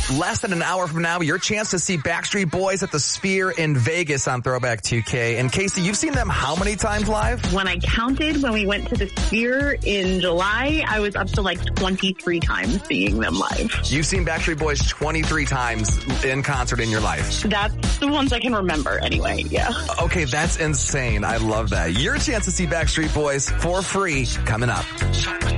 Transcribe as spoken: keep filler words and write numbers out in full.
Less than an hour from now, your chance to see Backstreet Boys at the Sphere in Vegas on Throwback two K. And Casey, you've seen them how many times live? When I counted, when we went to the Sphere in July, I was up to like twenty-three times seeing them live. You've seen Backstreet Boys twenty-three times in concert in your life. That's the ones I can remember anyway, yeah. Okay, that's insane. I love that. Your chance to see Backstreet Boys for free coming up.